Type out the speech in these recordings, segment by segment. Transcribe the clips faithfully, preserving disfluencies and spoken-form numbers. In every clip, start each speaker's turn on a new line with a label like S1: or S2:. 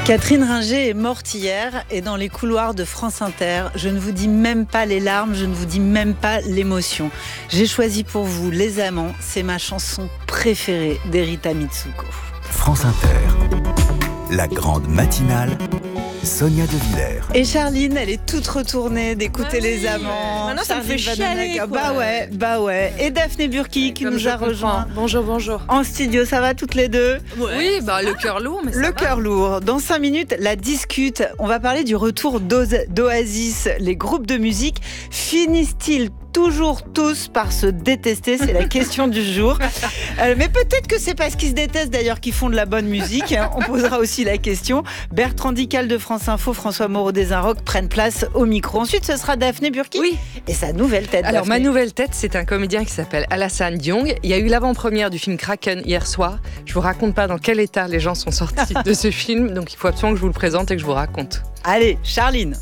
S1: Catherine Ringer est morte hier et dans les couloirs de France Inter, je ne vous dis même pas les larmes, je ne vous dis même pas l'émotion. J'ai choisi pour vous Les Amants, c'est ma chanson préférée d'Erita Mitsuko.
S2: France Inter, la grande matinale, Sonia De Villers.
S1: Et Charline, elle est toute retournée d'écouter
S3: bah oui.
S1: Les Amants.
S3: Maintenant, ça me fait
S1: Charline
S3: chialer, quoi.
S1: Bah ouais, bah ouais. Et Daphné Burki qui
S3: Comme
S1: nous
S3: je
S1: a
S3: comprends.
S1: rejoint
S3: Bonjour, bonjour.
S1: en studio. Ça va toutes les deux?
S3: Ouais. Oui, bah le cœur lourd, mais ça
S1: Le
S3: va.
S1: cœur lourd. Dans cinq minutes, la discute. On va parler du retour d'Oz- d'Oasis. Les groupes de musique finissent-ils toujours tous par se détester? C'est la question du jour. Euh, mais peut-être que c'est parce qu'ils se détestent d'ailleurs qu'ils font de la bonne musique. Hein. On posera aussi la question. Bertrand Dical de France Info, François Moreau des Inrocks prennent place au micro. Ensuite, ce sera Daphné Burki.
S3: Oui.
S1: Et sa nouvelle tête.
S4: Alors,
S1: Daphné.
S4: ma nouvelle tête, c'est un comédien qui s'appelle Alassane Diong. Il y a eu l'avant-première du film Kraken hier soir. Je vous raconte pas dans quel état les gens sont sortis de ce film, donc il faut absolument que je vous le présente et que je vous raconte.
S1: Allez, Charline.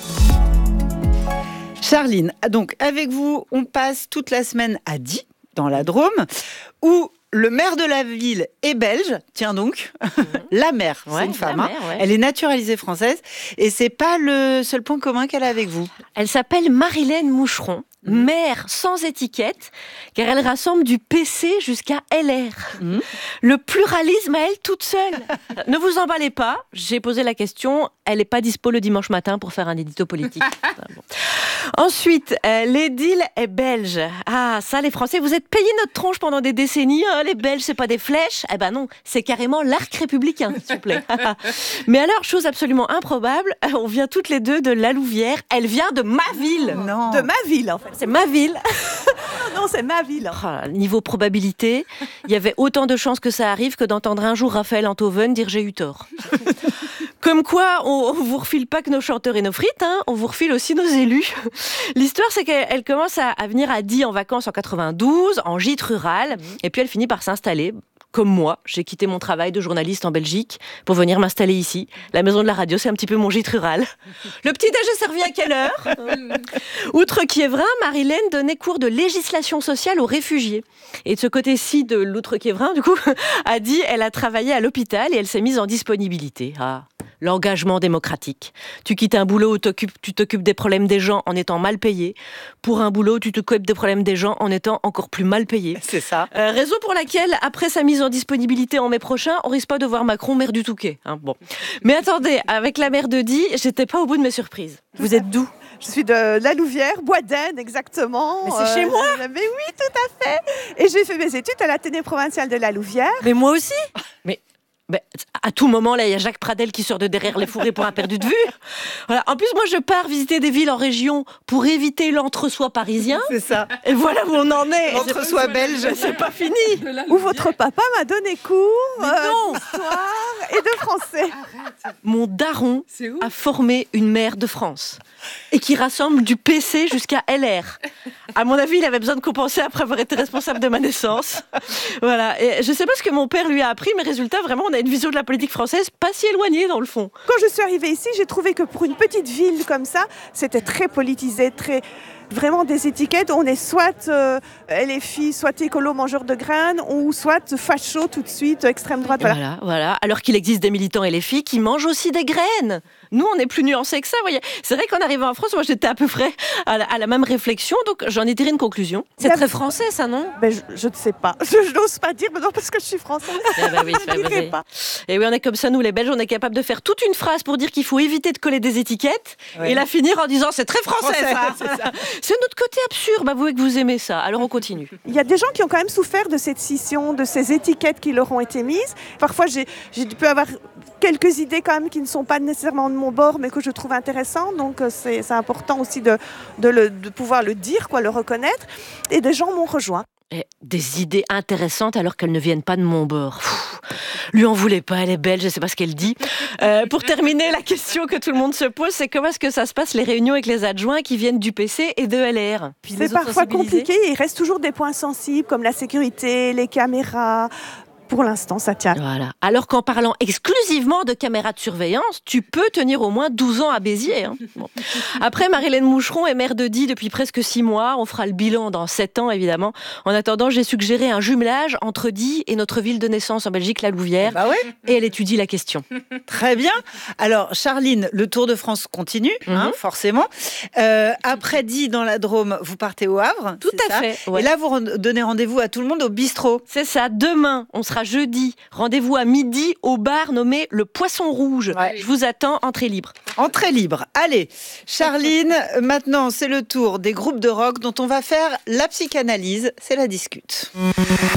S1: Charline, donc avec vous, on passe toute la semaine à Die, dans la Drôme, où le maire de la ville est belge, tiens donc, mmh. la maire,
S5: Ouais,
S1: c'est une femme,
S5: la
S1: hein.
S5: mère, ouais.
S1: Elle est naturalisée française, et c'est pas le seul point commun qu'elle a avec vous.
S5: Elle s'appelle Marilène Moucheron,
S1: Mmh.
S5: maire sans étiquette, car elle rassemble du P C jusqu'à L R.
S1: Mmh.
S5: Le pluralisme à elle toute seule. Ne vous emballez pas, j'ai posé la question, elle n'est pas dispo le dimanche matin pour faire un édito politique. Ah, bon. Ensuite, euh, l'édile est belge. Ah, ça, les Français, vous êtes payés notre tronche pendant des décennies. Hein, les Belges, c'est pas des flèches. Eh ben non, c'est carrément l'arc républicain, s'il vous plaît. Mais alors, chose absolument improbable, on vient toutes les deux de La Louvière. Elle vient de ma ville.
S1: Non.
S6: De ma ville, en fait.
S5: C'est ma ville.
S6: Non, c'est ma ville.
S5: Oh, niveau probabilité, il y avait autant de chances que ça arrive que d'entendre un jour Raphaël Enthoven dire j'ai eu tort. Comme quoi, on, on vous refile pas que nos chanteurs et nos frites, hein, on vous refile aussi nos élus. L'histoire, c'est qu'elle elle commence à, à venir à Die en vacances en quatre-vingt-douze, en gîte rural, et puis elle finit par s'installer. Comme moi, j'ai quitté mon travail de journaliste en Belgique pour venir m'installer ici. La maison de la radio, c'est un petit peu mon gîte rural. Le petit-déj est servi à quelle heure? Outre Quiévrin, Marilène donnait cours de législation sociale aux réfugiés. Et de ce côté-ci de l'Outre-Quiévrin, du coup, a dit, elle a travaillé à l'hôpital et elle s'est mise en disponibilité. Ah, l'engagement démocratique. Tu quittes un boulot où t'occupes, tu t'occupes des problèmes des gens en étant mal payé, pour un boulot où tu t'occupes des problèmes des gens en étant encore plus mal payé.
S1: C'est ça.
S5: Euh, raison pour laquelle, après sa mise en disponibilité en mai prochain, on risque pas de voir Macron maire du Touquet. Hein, bon. Mais attendez, avec la maire de Die, j'étais pas au bout de mes surprises. Vous êtes d'où?
S6: Je suis de La Louvière, Boisdaine, exactement.
S5: Mais c'est chez moi.
S6: Mais oui, tout à fait. Et j'ai fait mes études à l'Athénée provinciale de La Louvière.
S5: Mais moi aussi. Mais, mais à tout moment, là, il y a Jacques Pradel qui sort de derrière les fourrés pour un perdu de vue. Voilà. En plus, moi, je pars visiter des villes en région pour éviter l'entre-soi parisien.
S1: C'est ça.
S5: Et voilà où on en est.
S1: L'entre-soi belge.
S5: C'est pas fini.
S6: Où votre papa m'a donné cours
S5: Mais
S6: euh,
S5: non.
S6: d'histoire et de français.
S5: Mon daron
S4: C'est où?
S5: a formé une maire de France et qui rassemble du P C jusqu'à L R. À mon avis, il avait besoin de compenser après avoir été responsable de ma naissance. Voilà. Et je sais pas ce que mon père lui a appris, mais résultat, vraiment, on a une vision de la politique française pas si éloignée dans le fond.
S6: Quand je suis arrivée ici, j'ai trouvé que pour une petite ville comme ça, c'était très politisé, très... Vraiment des étiquettes, on est soit euh, L F I, soit écolo mangeur de graines, ou soit facho tout de suite, extrême droite. Voilà.
S5: Voilà, voilà. Alors qu'il existe des militants et les filles qui mangent aussi des graines. Nous, on est plus nuancés que ça, voyez. C'est vrai qu'en arrivant en France, moi, j'étais à peu près à la, à la même réflexion, donc j'en ai tiré une conclusion. C'est
S6: La-
S5: très français, ça, non?
S6: Ben, je, je ne sais pas. Je, je n'ose pas dire, mais non, parce que je suis française.
S5: Eh ben oui,
S6: je ne dirai pas.
S5: Et oui, on est comme ça, nous, les Belges, on est capable de faire toute une phrase pour dire qu'il faut éviter de coller des étiquettes
S1: Ouais.
S5: et la finir en disant c'est très français,
S1: Français,
S5: ça.
S1: c'est ça.
S5: C'est notre côté absurde, avouez que vous aimez ça. Alors on continue.
S6: Il y a des gens qui ont quand même souffert de cette scission, de ces étiquettes qui leur ont été mises. Parfois, j'ai, j'ai pu avoir quelques idées quand même qui ne sont pas nécessairement de mon bord, mais que je trouve intéressantes. Donc, euh, c'est, c'est important aussi de, de, le, de pouvoir le dire, quoi, le reconnaître. Et des gens m'ont rejoint.
S5: Et des idées intéressantes alors qu'elles ne viennent pas de mon bord. Pfff, lui en voulez pas, elle est belge, je sais pas ce qu'elle dit. Euh, pour terminer, la question que tout le monde se pose, c'est comment est-ce que ça se passe les réunions avec les adjoints qui viennent du P C et de L R?
S6: C'est parfois compliqué. Il reste toujours des points sensibles comme la sécurité, les caméras. pour l'instant, ça tient.
S5: Voilà. Alors qu'en parlant exclusivement de caméras de surveillance, tu peux tenir au moins douze ans à Béziers. Hein. Bon. Après, Marie-Hélène Moucheron est maire de Die depuis presque six mois. On fera le bilan dans sept ans, évidemment. En attendant, j'ai suggéré un jumelage entre Die et notre ville de naissance en Belgique, la Louvière.
S1: Bah ouais.
S5: Et elle étudie la question.
S1: Très bien. Alors, Charline, le Tour de France continue,
S5: Mhm.
S1: hein, forcément. Euh, après Die dans la Drôme, vous partez au Havre.
S5: Tout
S1: c'est
S5: à
S1: ça
S5: fait. Ouais.
S1: Et là, vous ren- donnez rendez-vous à tout le monde au bistrot.
S5: C'est ça. Demain, on sera jeudi. Rendez-vous à midi au bar nommé le Poisson Rouge.
S1: Ouais.
S5: Je vous attends, entrée libre.
S1: Entrée libre. Allez, Charline, maintenant, c'est le tour des groupes de rock dont on va faire la psychanalyse. C'est la discute.